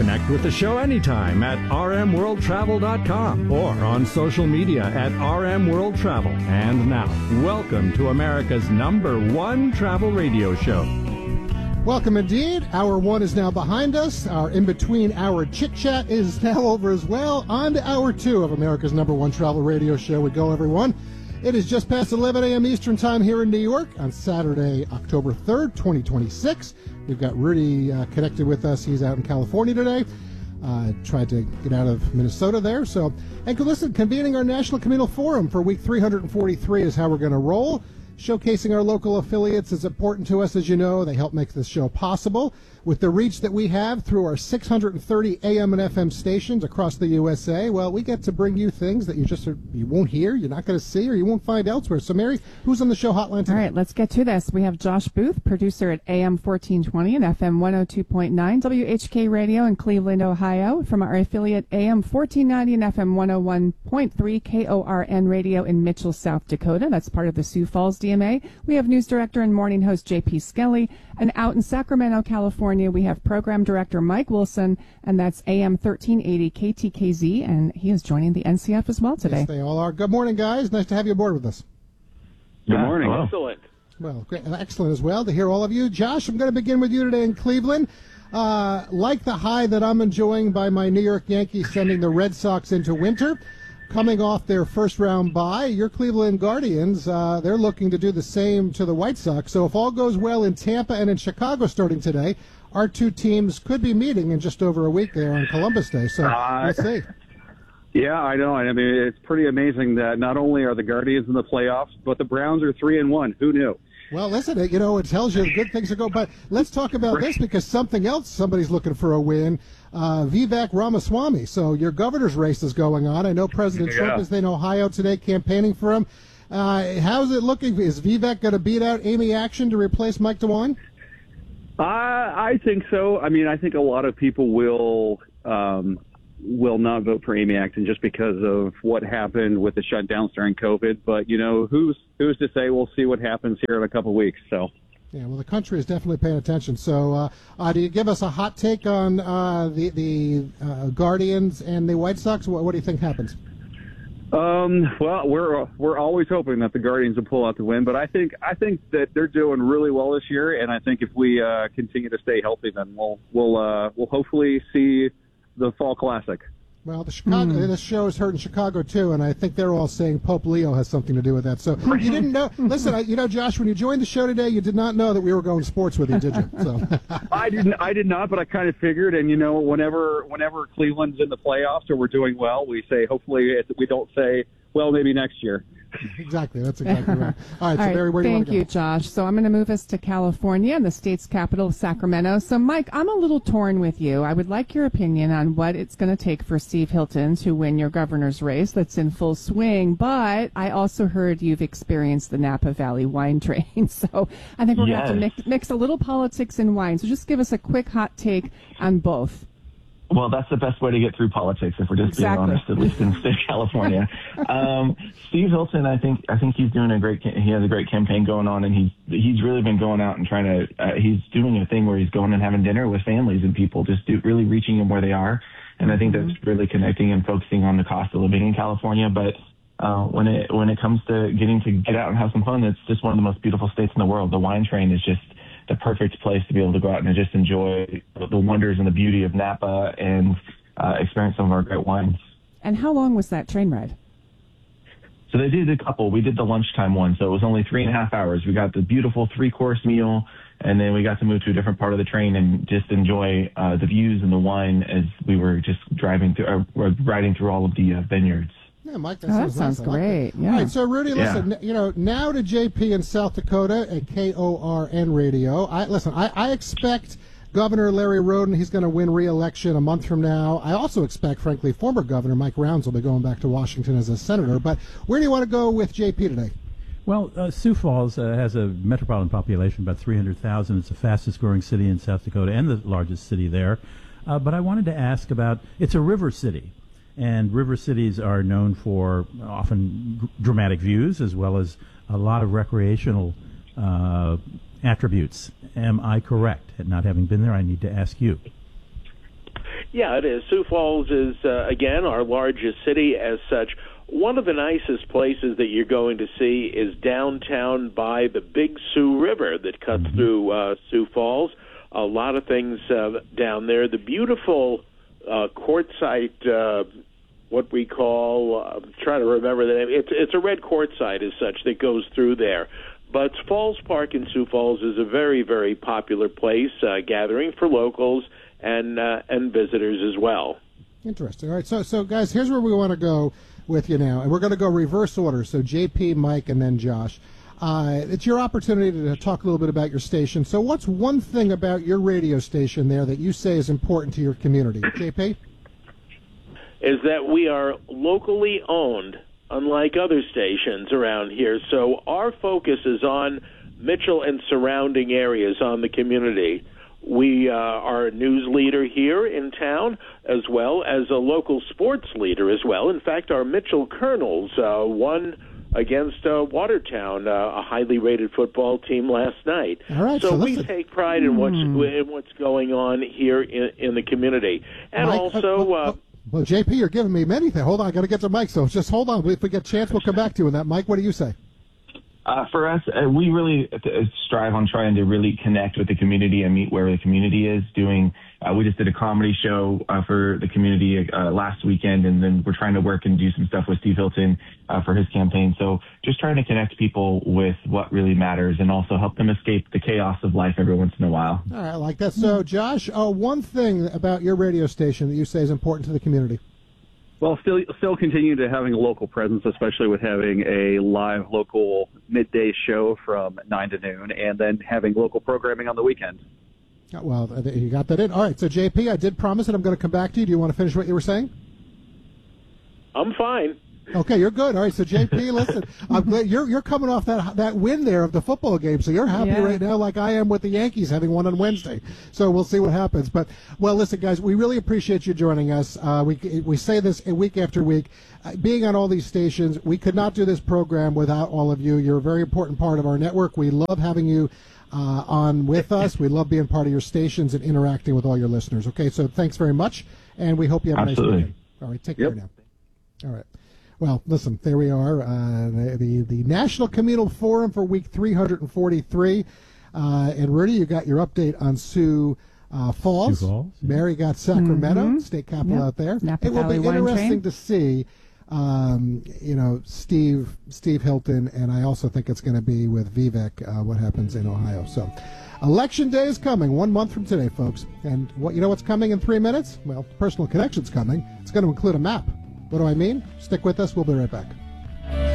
Connect with the show anytime at rmworldtravel.com or on social media at rmworldtravel. And now, welcome to America's #1 travel radio show. Welcome indeed. Hour one is now behind us. Our in-between hour chit-chat is now over as well. On to hour two of America's #1 travel radio show. We go, everyone. It is just past 11 a.m. Eastern Time here in New York on Saturday, October 3rd, 2026. We've got Rudy connected with us. He's out in California today. Tried to get out of Minnesota there. And listen, convening our National Communal Forum for week 343 is how we're going to roll. Showcasing our local affiliates is important to us, as you know. They help make this show possible. With the reach that we have through our 630 AM and FM stations across the USA, well, we get to bring you things that you won't hear, you're not going to see, or you won't find elsewhere. So, Mary, who's on the show hotline today? All right, let's get to this. We have Josh Booth, producer at AM 1420 and FM 102.9 WHK Radio in Cleveland, Ohio, from our affiliate AM 1490 and FM 101.3 KORN Radio in Mitchell, South Dakota. That's part of the Sioux Falls DMA. We have news director and morning host J.P. Skelly. And out in Sacramento, California, we have program director Mike Wilson, and that's AM 1380 KTKZ, and he is joining the NCF as well today. Yes, they all are. Good morning, guys. Nice to have you aboard with us. Good morning. Hello. Excellent. Well, great. Excellent as well to hear all of you. Josh, I'm going to begin with you today in Cleveland. Like the high that I'm enjoying by my New York Yankees sending the Red Sox into winter, coming off their first-round bye, your Cleveland Guardians, they're looking to do the same to the White Sox. So if all goes well in Tampa and in Chicago starting today, our two teams could be meeting in just over a week there on Columbus Day. So let's see. Yeah, I know. I mean, it's pretty amazing that not only are the Guardians in the playoffs, but the Browns are 3-1. Who knew? Well, listen, it tells you good things are going. But let's talk about this because something else, somebody's looking for a win. Vivek Ramaswamy. So your governor's race is going on. I know President Trump is in Ohio today campaigning for him. How's it looking? Is Vivek going to beat out Amy Action to replace Mike DeWine? I think so. I mean, I think a lot of people will not vote for Amy Action just because of what happened with the shutdowns during COVID. But, who's to say? We'll see what happens here in a couple of weeks. So. Yeah, well, the country is definitely paying attention. So do you give us a hot take on the Guardians and the White Sox? What do you think happens? Well, we're always hoping that the Guardians will pull out the win, but I think that they're doing really well this year, and I think if we continue to stay healthy, then we'll hopefully see the Fall Classic. Well, this show is heard in Chicago, too, and I think they're all saying Pope Leo has something to do with that. So you didn't know. Listen, Josh, when you joined the show today, you did not know that we were going sports with you, did you? So. I did not, but I kind of figured. And, whenever Cleveland's in the playoffs or we're doing well, we say, hopefully we don't say, well, maybe next year. Exactly. That's exactly right. All right, so Barry, where do you want to go? Thank you, Josh. So I'm going to move us to California, the state's capital, Sacramento. So, Mike, I'm a little torn with you. I would like your opinion on what it's going to take for Steve Hilton to win your governor's race that's in full swing. But I also heard you've experienced the Napa Valley wine train. So I think we're going to have to mix a little politics and wine. So just give us a quick hot take on both. Well, that's the best way to get through politics, if we're just being honest, at least in the state of California. Steve Hilton, I think he's doing he has a great campaign going on, and he's really been going out and trying to, he's doing a thing where he's going and having dinner with families and people, just really reaching them where they are. And I think that's really connecting and focusing on the cost of living in California. But when it comes to getting to get out and have some fun, it's just one of the most beautiful states in the world. The wine train is just the perfect place to be able to go out and just enjoy the wonders and the beauty of Napa and experience some of our great wines. And how long was that train ride? So they did a couple. We did the lunchtime one, so it was only 3.5 hours. We got the beautiful 3-course meal, and then we got to move to a different part of the train and just enjoy the views and the wine as we were just riding through all of the vineyards. Yeah, Mike, that sounds great. Yeah. All right, so Rudy, listen, now to JP in South Dakota at KORN Radio. I expect Governor Larry Roden, he's going to win re-election a month from now. I also expect, frankly, former Governor Mike Rounds will be going back to Washington as a senator. But where do you want to go with JP today? Well, Sioux Falls has a metropolitan population, about 300,000. It's the fastest growing city in South Dakota and the largest city there. But I wanted to ask about, it's a river city. And river cities are known for often dramatic views as well as a lot of recreational attributes. Am I correct? Not having been there, I need to ask you. Yeah, it is. Sioux Falls is, again, our largest city as such. One of the nicest places that you're going to see is downtown by the Big Sioux River that cuts through Sioux Falls. A lot of things down there. The beautiful quartzite, what we call, I'm trying to remember the name. It's a red quartzite as such that goes through there. But Falls Park in Sioux Falls is a very, very popular place, gathering for locals and visitors as well. Interesting. All right, so guys, here's where we want to go with you now, and we're going to go reverse order. So JP, Mike, and then Josh. It's your opportunity to talk a little bit about your station. So what's one thing about your radio station there that you say is important to your community? JP? Is that we are locally owned, unlike other stations around here. So our focus is on Mitchell and surrounding areas, on the community. We are a news leader here in town, as well as a local sports leader as well. In fact, our Mitchell Colonels won against Watertown, a highly rated football team, last night. All right, so we take pride in what's going on here in the community. And Mike, also... well, JP, you're giving me many things. Hold on, I got to get to Mike, so just hold on. If we get a chance, we'll come back to you on that. Mike, what do you say? For us, we really strive on trying to really connect with the community and meet where the community is doing. We just did a comedy show for the community last weekend, and then we're trying to work and do some stuff with Steve Hilton for his campaign. So just trying to connect people with what really matters and also help them escape the chaos of life every once in a while. All right, I like that. So, Josh, one thing about your radio station that you say is important to the community. Well, still continue to having a local presence, especially with having a live local midday show from 9 to noon, and then having local programming on the weekend. Well, you got that in. All right, so JP, I did promise that I'm going to come back to you. Do you want to finish what you were saying? I'm fine. Okay, you're good. All right, so JP, listen, I'm glad you're coming off that win there of the football game, so you're happy right now, like I am with the Yankees having won on Wednesday. So we'll see what happens. But well, listen, guys, we really appreciate you joining us. We say this week after week. Being on all these stations, we could not do this program without all of you. You're a very important part of our network. We love having you on with us. We love being part of your stations and interacting with all your listeners. Okay, so thanks very much, and we hope you have a nice weekend. All right, take care now. All right. Well, listen, there we are, the National Communal Forum for week 343. And Rudy, you got your update on Sioux Falls. Sioux Falls. Mary got Sacramento, state capital out there. Napa it will Valley be interesting to see, Steve Hilton, and I also think it's going to be with Vivek, what happens in Ohio. So Election Day is coming 1 month from today, folks. And what's coming in 3 minutes? Well, Personal Connection's coming. It's going to include a map. What do I mean? Stick with us. We'll be right back.